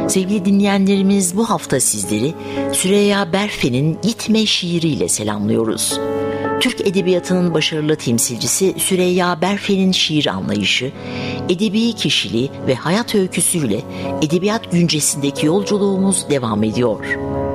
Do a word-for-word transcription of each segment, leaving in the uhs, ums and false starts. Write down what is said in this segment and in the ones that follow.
Sevgili dinleyenlerimiz, bu hafta sizleri Süreyya Berfe'nin Gitme şiiriyle selamlıyoruz. Türk edebiyatının başarılı temsilcisi Süreyya Berfe'nin şiir anlayışı, edebi kişiliği ve hayat öyküsüyle edebiyat güncesindeki yolculuğumuz devam ediyor.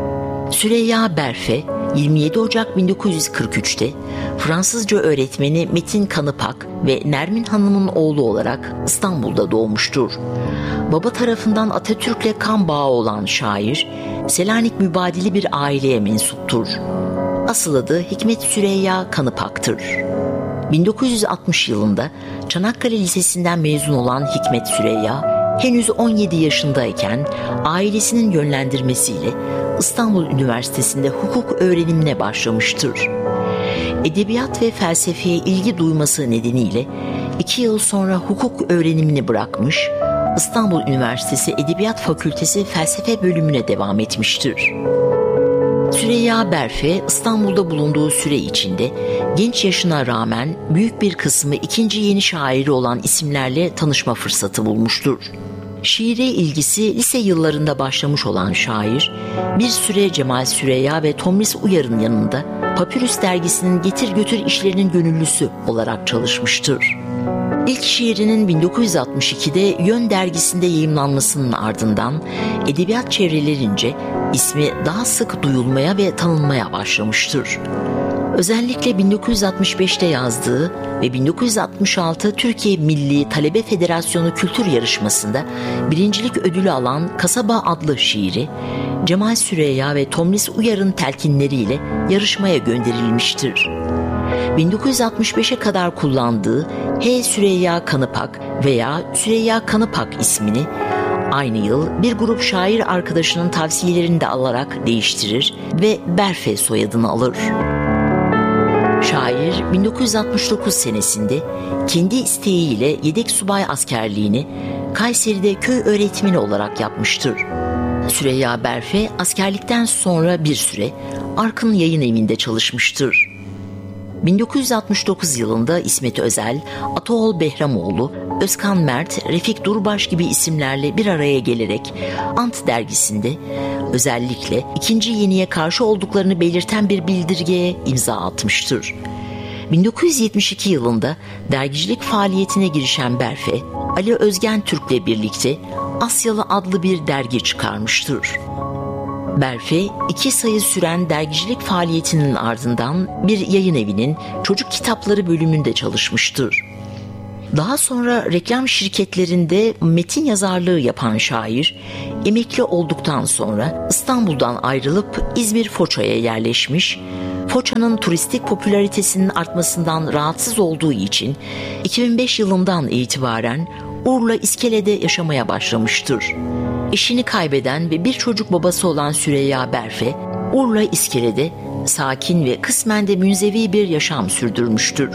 Süreyya Berfe, yirmi yedi Ocak bin dokuz yüz kırk üçte Fransızca öğretmeni Metin Kanıpak ve Nermin Hanım'ın oğlu olarak İstanbul'da doğmuştur. Baba tarafından Atatürk'le kan bağı olan şair, Selanik mübadili bir aileye mensuptur. Asıl adı Hikmet Süreyya Kanıpak'tır. bin dokuz yüz altmış yılında Çanakkale Lisesi'nden mezun olan Hikmet Süreyya, henüz on yedi yaşındayken ailesinin yönlendirmesiyle İstanbul Üniversitesi'nde hukuk öğrenimine başlamıştır. Edebiyat ve felsefeye ilgi duyması nedeniyle iki yıl sonra hukuk öğrenimini bırakmış, İstanbul Üniversitesi Edebiyat Fakültesi Felsefe bölümüne devam etmiştir. Süreyya Berfe, İstanbul'da bulunduğu süre içinde genç yaşına rağmen büyük bir kısmı ikinci yeni şairi olan isimlerle tanışma fırsatı bulmuştur. Şiire ilgisi lise yıllarında başlamış olan şair, bir süre Cemal Süreyya ve Tomris Uyar'ın yanında Papyrus dergisinin getir götür işlerinin gönüllüsü olarak çalışmıştır. İlk şiirinin bin dokuz yüz altmış ikide Yön dergisinde yayımlanmasının ardından edebiyat çevrelerince ismi daha sık duyulmaya ve tanınmaya başlamıştır. Özellikle bin dokuz yüz altmış beşte yazdığı ve bin dokuz yüz altmış altı Türkiye Milli Talebe Federasyonu Kültür Yarışması'nda birincilik ödülü alan Kasaba adlı şiiri, Cemal Süreyya ve Tomris Uyar'ın telkinleriyle yarışmaya gönderilmiştir. bin dokuz yüz altmış beşe kadar kullandığı H. Süreyya Kanıpak veya Süreyya Kanıpak ismini aynı yıl bir grup şair arkadaşının tavsiyelerini de alarak değiştirir ve Berfe soyadını alır. Şair bin dokuz yüz altmış dokuz senesinde kendi isteğiyle yedek subay askerliğini Kayseri'de köy öğretmeni olarak yapmıştır. Süreyya Berfe askerlikten sonra bir süre Arkın Yayın Evi'nde çalışmıştır. bin dokuz yüz altmış dokuz yılında İsmet Özel, Ataol Behramoğlu, Özkan Mert, Refik Durbaş gibi isimlerle bir araya gelerek Ant dergisinde özellikle ikinci yeniye karşı olduklarını belirten bir bildirgeye imza atmıştır. bin dokuz yüz yetmiş iki yılında dergicilik faaliyetine girişen Berfe, Ali Özgen Türk'le birlikte Asyalı adlı bir dergi çıkarmıştır. Berfe, iki sayı süren dergicilik faaliyetinin ardından bir yayın evinin çocuk kitapları bölümünde çalışmıştır. Daha sonra reklam şirketlerinde metin yazarlığı yapan şair, emekli olduktan sonra İstanbul'dan ayrılıp İzmir Foça'ya yerleşmiş, Foça'nın turistik popülaritesinin artmasından rahatsız olduğu için iki bin beş yılından itibaren Urla İskele'de yaşamaya başlamıştır. Eşini kaybeden ve bir çocuk babası olan Süreyya Berfe, Urla İskele'de sakin ve kısmen de münzevi bir yaşam sürdürmüştür.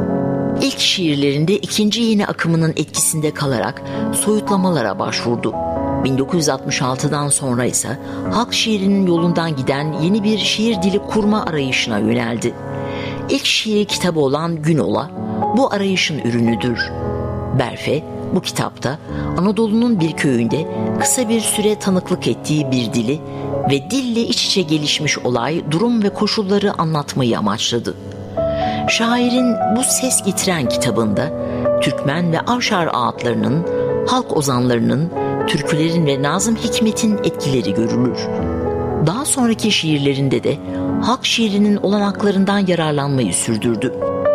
İlk şiirlerinde ikinci yeni akımının etkisinde kalarak soyutlamalara başvurdu. bin dokuz yüz altmış altıdan sonra ise halk şiirinin yolundan giden yeni bir şiir dili kurma arayışına yöneldi. İlk şiir kitabı olan Günola bu arayışın ürünüdür. Berfe bu kitapta Anadolu'nun bir köyünde kısa bir süre tanıklık ettiği bir dili ve dille iç içe gelişmiş olay, durum ve koşulları anlatmayı amaçladı. Şairin bu ses getiren kitabında Türkmen ve Avşar ağıtlarının, halk ozanlarının, türkülerin ve Nazım Hikmet'in etkileri görülür. Daha sonraki şiirlerinde de halk şiirinin olanaklarından yararlanmayı sürdürdü.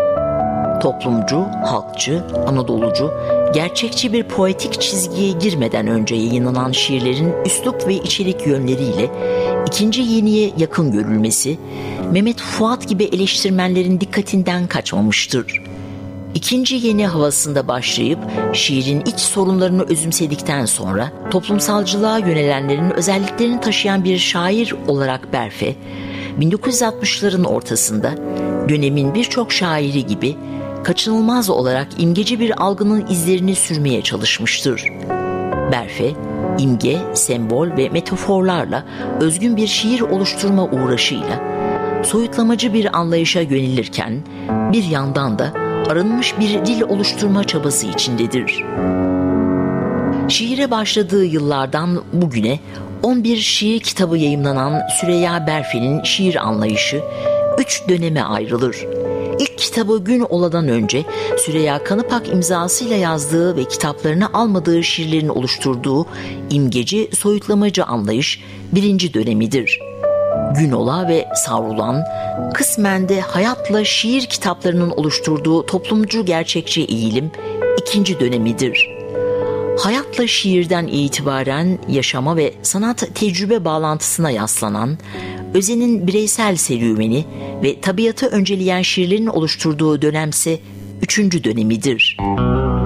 Toplumcu, halkçı, Anadolucu, gerçekçi bir poetik çizgiye girmeden önce yayınlanan şiirlerin üslup ve içerik yönleriyle ikinci yeniye yakın görülmesi, Mehmet Fuat gibi eleştirmenlerin dikkatinden kaçmamıştır. İkinci yeni havasında başlayıp şiirin iç sorunlarını özümsedikten sonra toplumsalcılığa yönelenlerin özelliklerini taşıyan bir şair olarak Berfe, bin dokuz yüz altmışların ortasında dönemin birçok şairi gibi kaçınılmaz olarak imgeci bir algının izlerini sürmeye çalışmıştır. Berfe, imge, sembol ve metaforlarla özgün bir şiir oluşturma uğraşıyla soyutlamacı bir anlayışa yönelirken bir yandan da arınmış bir dil oluşturma çabası içindedir. Şiire başladığı yıllardan bugüne on bir şiir kitabı yayımlanan Süreyya Berfe'nin şiir anlayışı üç döneme ayrılır. İlk kitabı Gün Ola'dan önce Süreyya Kanıpak imzasıyla yazdığı ve kitaplarına almadığı şiirlerin oluşturduğu imgeci, soyutlamacı anlayış birinci dönemidir. Gün Ola ve Savrulan, kısmen de hayatla şiir kitaplarının oluşturduğu toplumcu gerçekçi eğilim ikinci dönemidir. Hayatla şiirden itibaren yaşama ve sanat tecrübe bağlantısına yaslanan, Özen'in bireysel serüveni ve tabiatı önceleyen şiirlerin oluşturduğu dönemse üçüncü dönemidir.